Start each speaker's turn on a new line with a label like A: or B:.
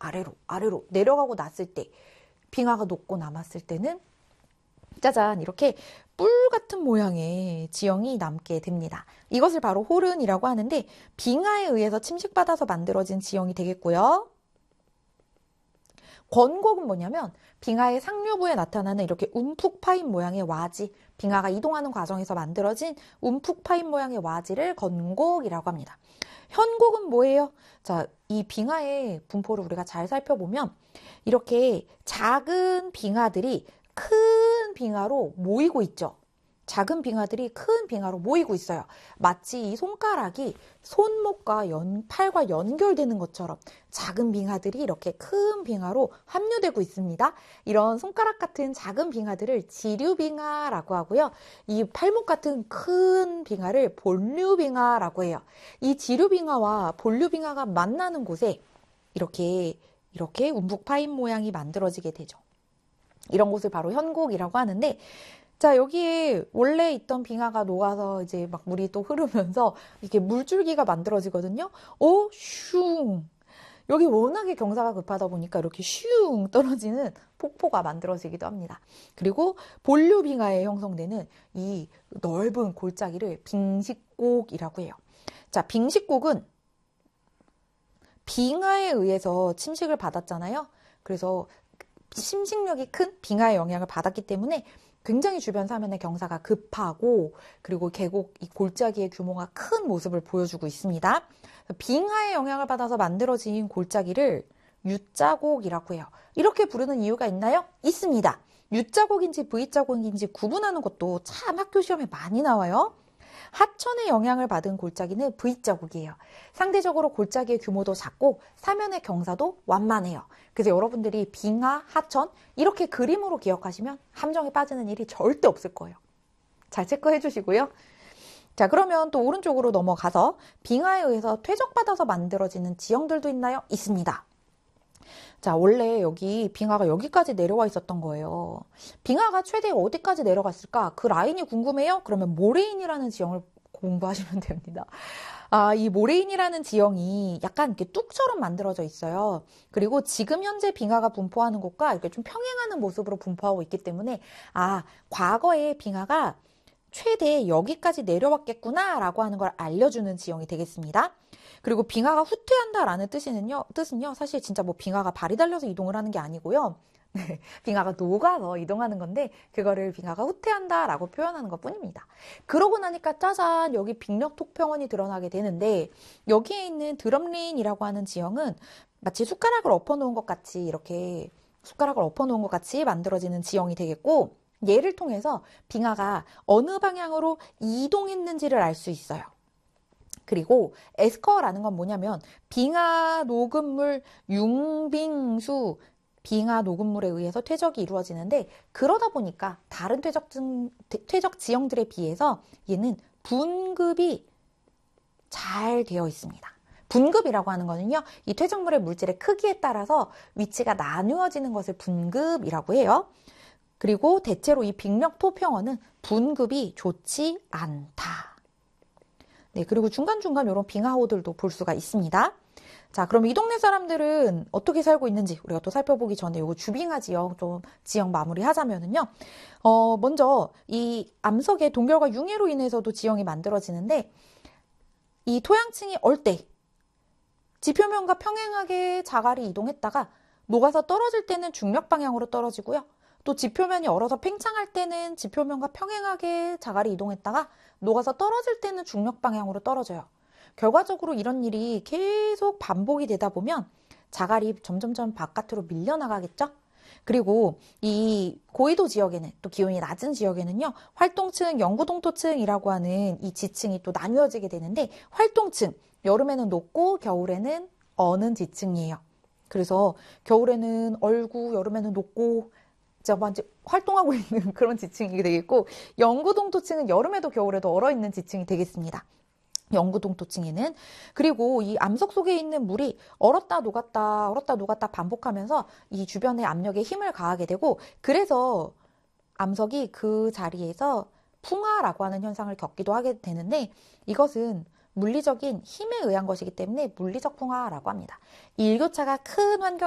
A: 아래로 내려가고 났을 때, 빙하가 녹고 남았을 때는 짜잔, 이렇게 뿔 같은 모양의 지형이 남게 됩니다. 이것을 바로 호른이라고 하는데, 빙하에 의해서 침식받아서 만들어진 지형이 되겠고요. 권곡은 뭐냐면 빙하의 상류부에 나타나는 이렇게 움푹 파인 모양의 와지, 빙하가 이동하는 과정에서 만들어진 움푹 파인 모양의 와지를 권곡이라고 합니다. 현곡은 뭐예요? 자, 이 빙하의 분포를 우리가 잘 살펴보면 이렇게 작은 빙하들이 큰 빙하로 모이고 있죠. 작은 빙하들이 큰 빙하로 모이고 있어요. 마치 이 손가락이 손목과 팔과 연결되는 것처럼 작은 빙하들이 이렇게 큰 빙하로 합류되고 있습니다. 이런 손가락 같은 작은 빙하들을 지류빙하라고 하고요. 이 팔목 같은 큰 빙하를 본류빙하라고 해요. 이 지류빙하와 본류빙하가 만나는 곳에 이렇게 움푹 파인 모양이 만들어지게 되죠. 이런 곳을 바로 현곡이라고 하는데, 자, 여기에 원래 있던 빙하가 녹아서 이제 막 물이 또 흐르면서 이렇게 물줄기가 만들어지거든요. 슝. 여기 워낙에 경사가 급하다 보니까 이렇게 슝 떨어지는 폭포가 만들어지기도 합니다. 그리고 본류 빙하에 형성되는 이 넓은 골짜기를 빙식곡이라고 해요. 자, 빙식곡은 빙하에 의해서 침식을 받았잖아요. 그래서 침식력이 큰 빙하의 영향을 받았기 때문에 굉장히 주변 사면의 경사가 급하고, 그리고 계곡, 이 골짜기의 규모가 큰 모습을 보여주고 있습니다. 빙하의 영향을 받아서 만들어진 골짜기를 U자곡이라고 해요. 이렇게 부르는 이유가 있나요? 있습니다. U자곡인지 V자곡인지 구분하는 것도 참 학교 시험에 많이 나와요. 하천의 영향을 받은 골짜기는 V자국이에요. 상대적으로 골짜기의 규모도 작고 사면의 경사도 완만해요. 그래서 여러분들이 빙하, 하천 이렇게 그림으로 기억하시면 함정에 빠지는 일이 절대 없을 거예요. 잘 체크해 주시고요. 자, 그러면 또 오른쪽으로 넘어가서 빙하에 의해서 퇴적받아서 만들어지는 지형들도 있나요? 있습니다. 자, 원래 여기 빙하가 여기까지 내려와 있었던 거예요. 빙하가 최대 어디까지 내려갔을까? 그 라인이 궁금해요? 그러면 모레인이라는 지형을 공부하시면 됩니다. 이 모레인이라는 지형이 약간 이렇게 뚝처럼 만들어져 있어요. 그리고 지금 현재 빙하가 분포하는 곳과 이렇게 좀 평행하는 모습으로 분포하고 있기 때문에 과거에 빙하가 최대 여기까지 내려왔겠구나 라고 하는 걸 알려주는 지형이 되겠습니다. 그리고 빙하가 후퇴한다라는 뜻은요, 사실 진짜 뭐 빙하가 발이 달려서 이동을 하는 게 아니고요. 네, 빙하가 녹아서 이동하는 건데 그거를 빙하가 후퇴한다라고 표현하는 것 뿐입니다. 그러고 나니까 짜잔, 여기 빙력톡평원이 드러나게 되는데, 여기에 있는 드럼린이라고 하는 지형은 마치 숟가락을 엎어놓은 것 같이 이렇게 숟가락을 엎어놓은 것 같이 만들어지는 지형이 되겠고, 얘를 통해서 빙하가 어느 방향으로 이동했는지를 알 수 있어요. 그리고 에스커라는 건 뭐냐면 빙하 녹음물 융빙수, 빙하 녹음물에 의해서 퇴적이 이루어지는데, 그러다 보니까 다른 퇴적 지형들에 비해서 얘는 분급이 잘 되어 있습니다. 분급이라고 하는 거는요, 이 퇴적물의 물질의 크기에 따라서 위치가 나누어지는 것을 분급이라고 해요. 그리고 대체로 이 빙력토평원은 분급이 좋지 않다. 네, 그리고 중간중간 이런 빙하호들도 볼 수가 있습니다. 자, 그럼 이 동네 사람들은 어떻게 살고 있는지 우리가 또 살펴보기 전에 요거 주빙하 지형 마무리 하자면은요. 먼저 이 암석의 동결과 융해로 인해서도 지형이 만들어지는데, 이 토양층이 얼때 지표면과 평행하게 자갈이 이동했다가 녹아서 떨어질 때는 중력 방향으로 떨어지고요. 또 지표면이 얼어서 팽창할 때는 지표면과 평행하게 자갈이 이동했다가 녹아서 떨어질 때는 중력 방향으로 떨어져요. 결과적으로 이런 일이 계속 반복이 되다 보면 자갈이 점점점 바깥으로 밀려나가겠죠? 그리고 이 고緯도 지역에는, 또 기온이 낮은 지역에는요, 활동층, 영구동토층이라고 하는 이 지층이 또 나뉘어지게 되는데, 활동층, 여름에는 높고 겨울에는 어는 지층이에요. 그래서 겨울에는 얼고 여름에는 높고 이제 활동하고 있는 그런 지층이 되겠고, 영구동토층은 여름에도 겨울에도 얼어있는 지층이 되겠습니다. 영구동토층에는. 그리고 이 암석 속에 있는 물이 얼었다 녹았다 반복하면서 이 주변의 압력에 힘을 가하게 되고, 그래서 암석이 그 자리에서 풍화라고 하는 현상을 겪기도 하게 되는데, 이것은 물리적인 힘에 의한 것이기 때문에 물리적 풍화라고 합니다. 일교차가 큰 환경